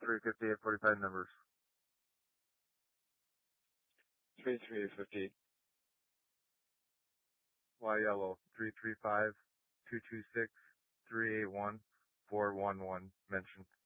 350 845 numbers. 3350. Y yellow 335 226 381 411 mentioned.